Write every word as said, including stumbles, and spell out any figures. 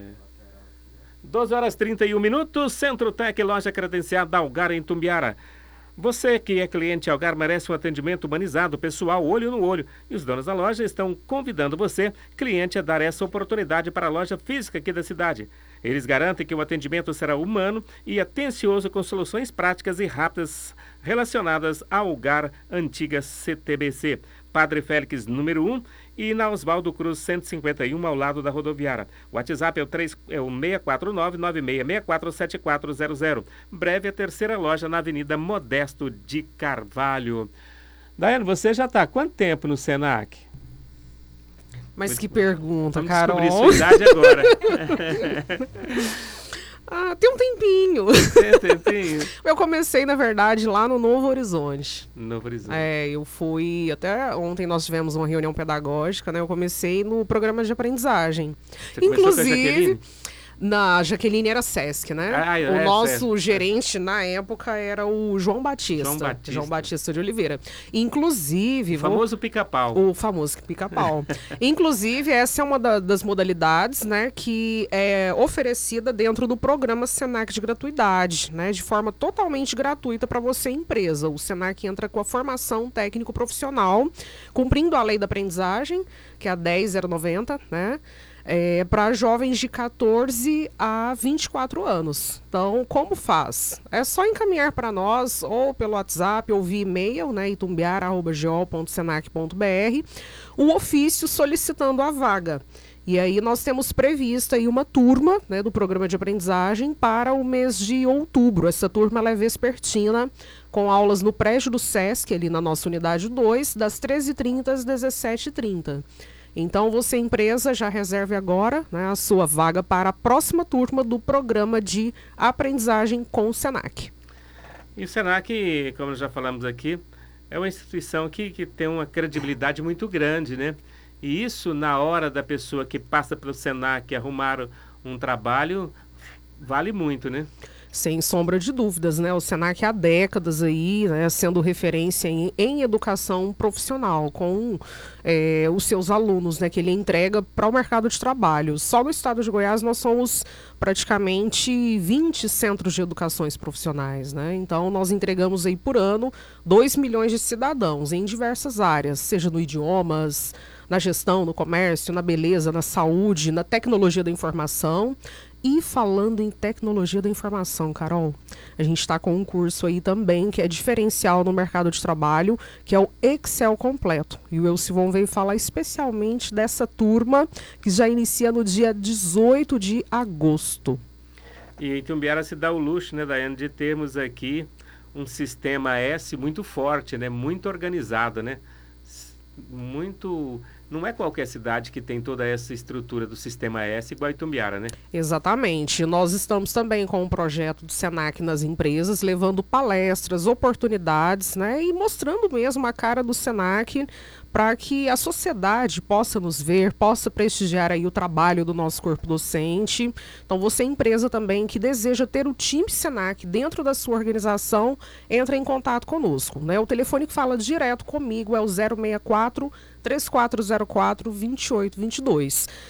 doze horas e trinta e um minutos, Centro-Tec, loja credenciada Algar em Tumbiara. Você que é cliente Algar merece um atendimento humanizado, pessoal, olho no olho. E os donos da loja estão convidando você, cliente, a dar essa oportunidade para a loja física aqui da cidade. Eles garantem que o atendimento será humano e atencioso com soluções práticas e rápidas relacionadas ao Algar Antiga C T B C. Padre Félix, número um, e na Oswaldo Cruz, cento e cinquenta e um, ao lado da rodoviária. O WhatsApp é o, três, é o seis quatro nove, nove seis seis quatro, sete quatro zero zero. Breve a terceira loja na Avenida Modesto de Carvalho. Daiane, você já está há quanto tempo no Senac? Mas que pergunta, Vamos Carol. descobrir sua idade agora. Ah, tem um tempinho. Tem um tempinho? Eu comecei, na verdade, lá no Novo Horizonte. Novo Horizonte. É, eu fui, até ontem nós tivemos uma reunião pedagógica, né? Eu comecei no programa de aprendizagem. Você Inclusive, na Jaqueline era Sesc, né? Ah, é, o é, nosso é. gerente, na época, era o João Batista. João Batista. João Batista de Oliveira. Inclusive... O famoso pica-pau. O famoso pica-pau. Inclusive, essa é uma da, das modalidades, né, que é oferecida dentro do programa Senac de gratuidade, né, de forma totalmente gratuita para você, empresa. O Senac entra com a formação técnico-profissional, cumprindo a lei da aprendizagem, que é a dez mil noventa, né, É, para jovens de quatorze a vinte e quatro anos. Então, como faz? É só encaminhar para nós, ou pelo WhatsApp, ou via e-mail, né, itumbiara arroba g o ponto senac ponto b r, um ofício solicitando a vaga. E aí nós temos prevista aí uma turma, né, do programa de aprendizagem para o mês de outubro. Essa turma ela é vespertina, com aulas no prédio do Sesc, ali na nossa unidade dois, das treze e trinta às dezessete e trinta. Então, você, empresa, já reserve agora, né, a sua vaga para a próxima turma do programa de aprendizagem com o Senac. E o Senac, como já falamos aqui, é uma instituição que, que tem uma credibilidade muito grande, né? E isso, na hora da pessoa que passa pelo Senac arrumar um trabalho, vale muito, né? Sem sombra de dúvidas, né? O Senac há décadas aí, né, sendo referência em, em educação profissional, com é, os seus alunos, né, que ele entrega para o mercado de trabalho. Só no estado de Goiás nós somos praticamente vinte centros de educações profissionais, né? Então nós entregamos aí por ano dois milhões de cidadãos em diversas áreas, seja no idiomas, na gestão, no comércio, na beleza, na saúde, na tecnologia da informação. E falando em tecnologia da informação, Carol, a gente está com um curso aí também que é diferencial no mercado de trabalho, que é o Excel completo. E o Elcivon veio falar especialmente dessa turma que já inicia no dia dezoito de agosto. E em Tumbiara se dá o luxo, né, Daiane, de termos aqui um sistema S muito forte, né, muito organizado, né? Muito... Não é qualquer cidade que tem toda essa estrutura do sistema S igual a Itumbiara, né? Exatamente. Nós estamos também com um projeto do Senac nas empresas, levando palestras, oportunidades, né? E mostrando mesmo a cara do Senac para que a sociedade possa nos ver, possa prestigiar aí o trabalho do nosso corpo docente. Então, você, empresa também, que deseja ter o time Senac dentro da sua organização, entra em contato conosco, né? O telefone que fala direto comigo é o zero seis quatro, três quatro zero quatro, dois oito dois dois.